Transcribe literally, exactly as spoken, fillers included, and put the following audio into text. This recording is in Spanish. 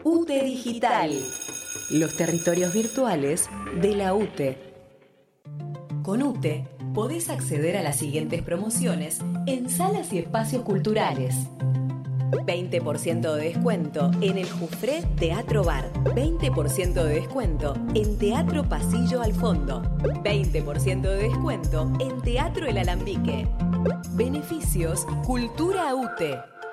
UTE Digital, los territorios virtuales de la UTE. Con UTE podés acceder a las siguientes promociones en salas y espacios culturales. veinte por ciento de descuento en el Jufré Teatro Bar. veinte por ciento de descuento en Teatro Pasillo al Fondo. veinte por ciento de descuento en Teatro El Alambique. Beneficios Cultura UTE.